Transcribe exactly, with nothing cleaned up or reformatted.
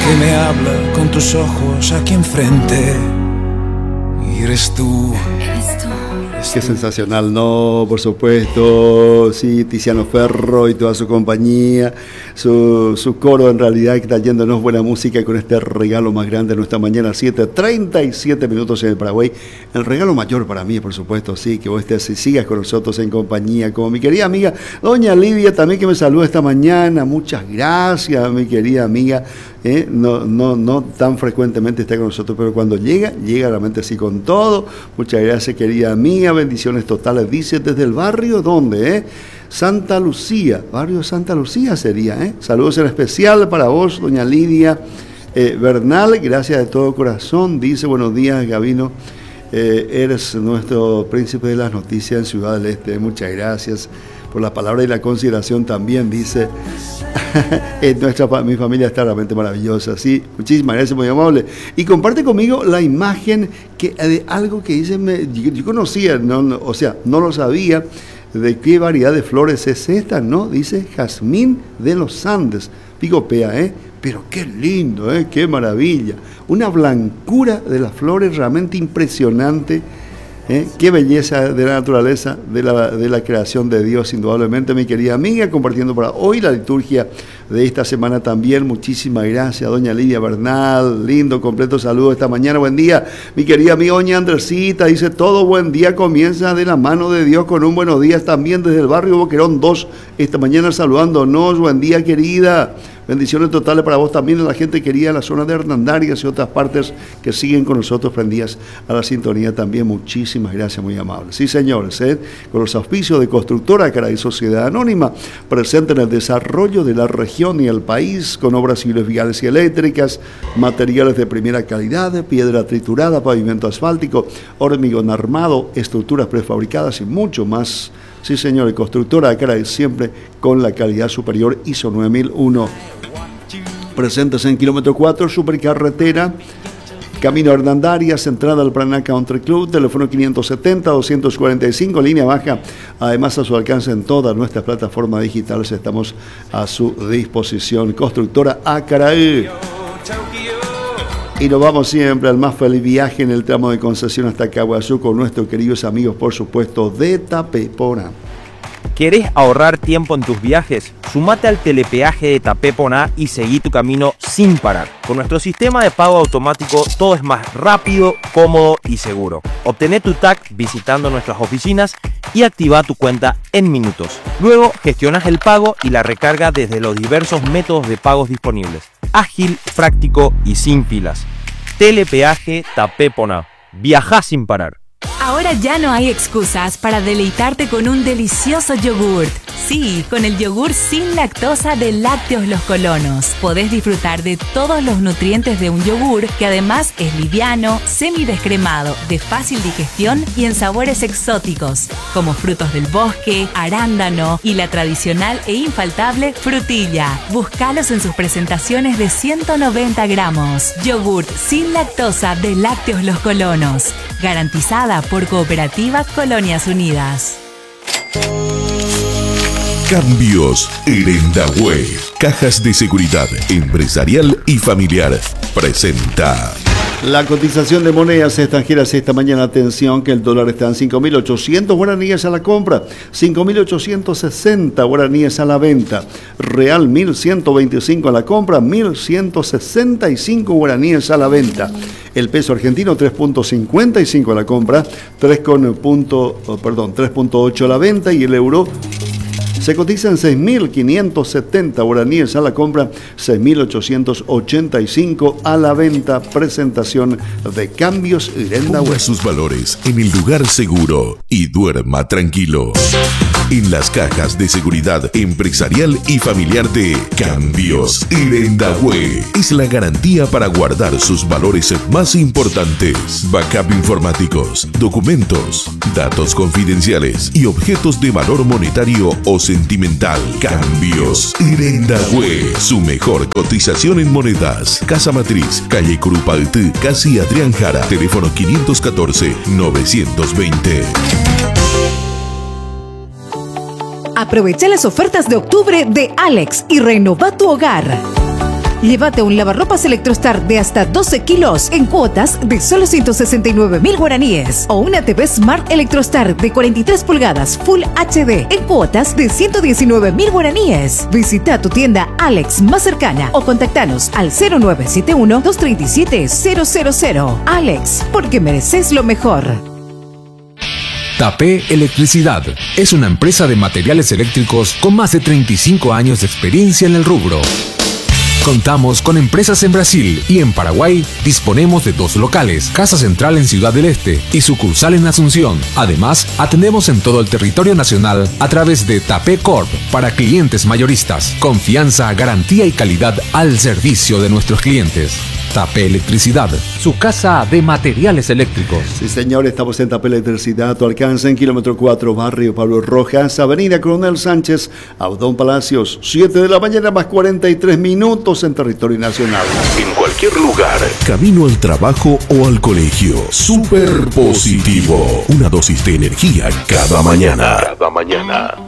que me habla con tus ojos aquí enfrente. Y eres tú. Eres tú. Qué sensacional, ¿no? Por supuesto, sí, Tiziano Ferro y toda su compañía, su, su coro en realidad trayéndonos buena música con este regalo más grande de nuestra mañana, siete treinta y siete minutos en el Paraguay. El regalo mayor para mí, por supuesto, sí, que vos estés y sigas con nosotros en compañía, como mi querida amiga doña Livia también, que me saluda esta mañana. Muchas gracias, mi querida amiga. ¿Eh? No, no, no tan frecuentemente está con nosotros, pero cuando llega, llega realmente así con todo. Muchas gracias, querida amiga, bendiciones totales, dice desde el barrio, ¿dónde? Eh? Santa Lucía, barrio Santa Lucía sería, ¿eh? Saludos en especial para vos, doña Lidia eh, Bernal, gracias de todo corazón, dice, buenos días, Gabino, eh, eres nuestro príncipe de las noticias en Ciudad del Este, muchas gracias por la palabra y la consideración también, dice. Nuestra, mi familia está realmente maravillosa, sí, muchísimas gracias, muy amable. Y comparte conmigo la imagen que, de algo que dice, me, yo, yo conocía, no, no, o sea, no lo sabía, de qué variedad de flores es esta, ¿no? Dice jazmín de los Andes, pigopea, ¿eh? Pero qué lindo, ¿eh? Qué maravilla. Una blancura de las flores realmente impresionante. ¿Eh? Qué belleza de la naturaleza, de la, de la creación de Dios, indudablemente, mi querida amiga, compartiendo para hoy la liturgia de esta semana también. Muchísimas gracias, doña Lidia Bernal, lindo, completo saludo esta mañana, buen día, mi querida amiga doña Andresita, dice, todo buen día comienza de la mano de Dios con un buenos días también desde el barrio Boquerón dos, esta mañana saludándonos, buen día querida. Bendiciones totales para vos también, a la gente querida de la zona de Hernandarias y otras partes que siguen con nosotros prendidas a la sintonía también. Muchísimas gracias, muy amables. Sí, señores, ¿eh? Con los auspicios de Constructora Caray Sociedad Anónima, presente en el desarrollo de la región y el país, con obras civiles, viales y eléctricas, materiales de primera calidad, piedra triturada, pavimento asfáltico, hormigón armado, estructuras prefabricadas y mucho más. Sí, señor, Constructora Caray, siempre con la calidad superior I S O nueve mil uno. Presentes en kilómetro cuatro, supercarretera, camino a Hernandarias, entrada al Paraná Country Club, teléfono quinientos setenta, doscientos cuarenta y cinco, línea baja, además a su alcance en todas nuestras plataformas digitales, estamos a su disposición. Constructora Acaray. Y nos vamos siempre al más feliz viaje en el tramo de concesión hasta Caguazú con nuestros queridos amigos, por supuesto, de Tapeponá. ¿Querés ahorrar tiempo en tus viajes? Sumate al telepeaje de Tapeponá y seguí tu camino sin parar. Con nuestro sistema de pago automático todo es más rápido, cómodo y seguro. Obtené tu T A C visitando nuestras oficinas y activa tu cuenta en minutos. Luego gestionas el pago y la recarga desde los diversos métodos de pagos disponibles. Ágil, práctico y sin filas. Telepeaje Tapeponá. Viajá sin parar. Ahora ya no hay excusas para deleitarte con un delicioso yogurt. Sí, con el yogur sin lactosa de Lácteos Los Colonos. Podés disfrutar de todos los nutrientes de un yogur que además es liviano, semidescremado, de fácil digestión y en sabores exóticos, como frutos del bosque, arándano y la tradicional e infaltable frutilla. Búscalos en sus presentaciones de ciento noventa gramos. Yogurt sin lactosa de Lácteos Los Colonos. Garantizada por Cooperativa Colonias Unidas. Cambios Herendahue. Cajas de seguridad empresarial y familiar. Presenta. La cotización de monedas extranjeras esta mañana, atención que el dólar está en cinco mil ochocientos guaraníes a la compra, cinco mil ochocientos sesenta guaraníes a la venta, real mil ciento veinticinco a la compra, mil ciento sesenta y cinco guaraníes a la venta. El peso argentino tres punto cincuenta y cinco a la compra, tres punto ocho a la venta y el euro se cotiza en seis mil quinientos setenta guaraníes a la compra, seis mil ochocientos ochenta y cinco a la venta. Presentación de Cambios Herendahue. Ponga sus valores en el lugar seguro y duerma tranquilo. En las cajas de seguridad empresarial y familiar de Cambios Herendahue es la garantía para guardar sus valores más importantes. Backup informáticos, documentos, datos confidenciales y objetos de valor monetario o sentimental. Cambios Herendahue, su mejor cotización en monedas. Casa Matriz, calle Curupaltí, casi Adrián Jara. Teléfono quinientos catorce, novecientos veinte. Aprovecha las ofertas de octubre de Alex y renova tu hogar. Llévate un lavarropas Electrostar de hasta doce kilos en cuotas de solo ciento sesenta y nueve mil guaraníes. O una T V Smart Electrostar de cuarenta y tres pulgadas Full H D en cuotas de ciento diecinueve mil guaraníes. Visita tu tienda Alex más cercana o contactanos al cero nueve siete uno, dos tres siete, cero cero cero. Alex, porque mereces lo mejor. Tapé Electricidad es una empresa de materiales eléctricos con más de treinta y cinco años de experiencia en el rubro. Contamos con empresas en Brasil y en Paraguay. Disponemos de dos locales, Casa Central en Ciudad del Este y sucursal en Asunción. Además, atendemos en todo el territorio nacional a través de Tapé Corp para clientes mayoristas. Confianza, garantía y calidad al servicio de nuestros clientes. Tapé Electricidad, su casa de materiales eléctricos. Sí, señor, estamos en Tapé Electricidad. Tu alcance en kilómetro cuatro, barrio Pablo Rojas, avenida Coronel Sánchez, Audón Palacios, siete de la mañana más cuarenta y tres minutos en territorio nacional. En cualquier lugar, camino al trabajo o al colegio. Super positivo. Una dosis de energía cada mañana. Cada mañana.